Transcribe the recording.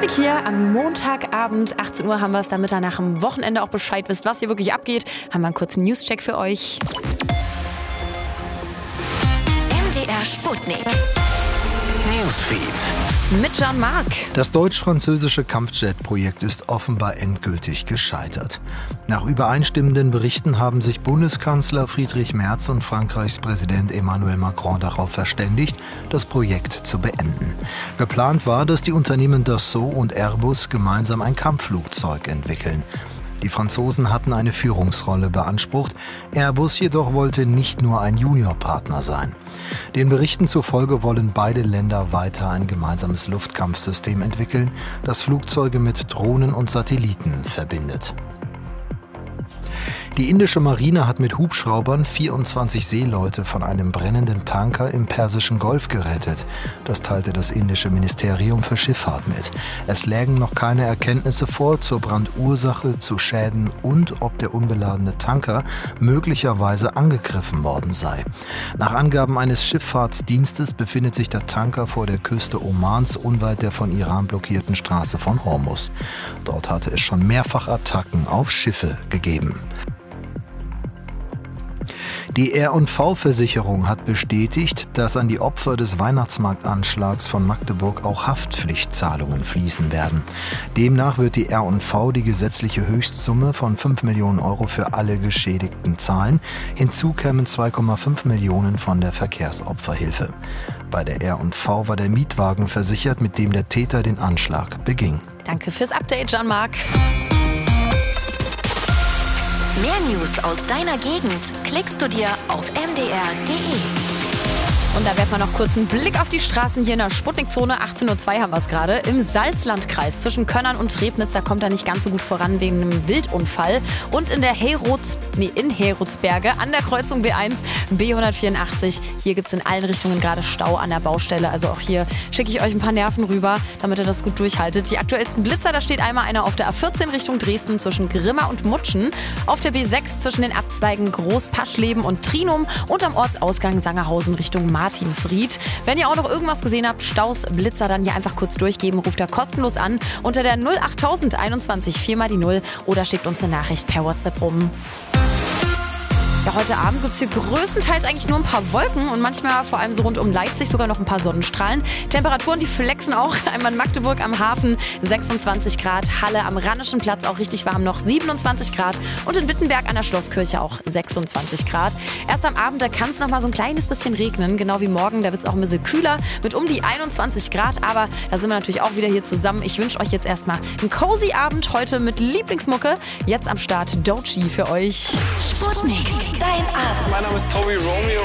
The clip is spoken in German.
Sputnik hier am Montagabend, 18 Uhr haben wir es, damit ihr nach dem Wochenende auch Bescheid wisst, was hier wirklich abgeht. Haben wir einen kurzen News-Check für euch. MDR Sputnik. Newsfeed. Mit Jean-Marc. Das deutsch-französische Kampfjet-Projekt ist offenbar endgültig gescheitert. Nach übereinstimmenden Berichten haben sich Bundeskanzler Friedrich Merz und Frankreichs Präsident Emmanuel Macron darauf verständigt, das Projekt zu beenden. Geplant war, dass die Unternehmen Dassault und Airbus gemeinsam ein Kampfflugzeug entwickeln. Die Franzosen hatten eine Führungsrolle beansprucht, Airbus jedoch wollte nicht nur ein Juniorpartner sein. Den Berichten zufolge wollen beide Länder weiter ein gemeinsames Luftkampfsystem entwickeln, das Flugzeuge mit Drohnen und Satelliten verbindet. Die indische Marine hat mit Hubschraubern 24 Seeleute von einem brennenden Tanker im Persischen Golf gerettet. Das teilte das indische Ministerium für Schifffahrt mit. Es lägen noch keine Erkenntnisse vor zur Brandursache, zu Schäden und ob der unbeladene Tanker möglicherweise angegriffen worden sei. Nach Angaben eines Schifffahrtsdienstes befindet sich der Tanker vor der Küste Omans unweit der von Iran blockierten Straße von Hormuz. Dort hatte es schon mehrfach Attacken auf Schiffe gegeben. Die R&V-Versicherung hat bestätigt, dass an die Opfer des Weihnachtsmarktanschlags von Magdeburg auch Haftpflichtzahlungen fließen werden. Demnach wird die R&V die gesetzliche Höchstsumme von 5 Millionen Euro für alle Geschädigten zahlen. Hinzu kämen 2,5 Millionen von der Verkehrsopferhilfe. Bei der R&V war der Mietwagen versichert, mit dem der Täter den Anschlag beging. Danke fürs Update, Jean-Marc. Mehr News aus deiner Gegend klickst du dir auf mdr.de. Und da werfen wir noch kurz einen Blick auf die Straßen hier in der Sputnik-Zone. 18:02 Uhr haben wir es gerade. Im Salzlandkreis zwischen Könnern und Trebnitz, da kommt er nicht ganz so gut voran wegen einem Wildunfall. Und in der in Herutsberge an der Kreuzung B1, B184. Hier gibt es in allen Richtungen gerade Stau an der Baustelle. Also auch hier schicke ich euch ein paar Nerven rüber, damit ihr das gut durchhaltet. Die aktuellsten Blitzer, da steht einmal einer auf der A14 Richtung Dresden zwischen Grimma und Mutschen. Auf der B6 zwischen den Abzweigen Großpaschleben und Trinum. Und am Ortsausgang Sangerhausen Richtung Martinsried. Wenn ihr auch noch irgendwas gesehen habt, Staus, Blitzer, dann hier einfach kurz durchgeben, ruft da kostenlos an unter der 08000 21 4 mal die 0 oder schickt uns eine Nachricht per WhatsApp rum. Ja, heute Abend gibt es hier größtenteils eigentlich nur ein paar Wolken und manchmal, vor allem so rund um Leipzig, sogar noch ein paar Sonnenstrahlen. Temperaturen, die flexen auch. Einmal in Magdeburg am Hafen 26 Grad, Halle am Rhannischen Platz auch richtig warm noch 27 Grad und in Wittenberg an der Schlosskirche auch 26 Grad. Erst am Abend, da kann es noch mal so ein kleines bisschen regnen, genau wie morgen. Da wird es auch ein bisschen kühler mit um die 21 Grad, aber da sind wir natürlich auch wieder hier zusammen. Ich wünsche euch jetzt erstmal einen cozy Abend heute mit Lieblingsmucke. Jetzt am Start Doechii für euch. Sputnik, dein Abend. Mein Name ist Toby Romeo.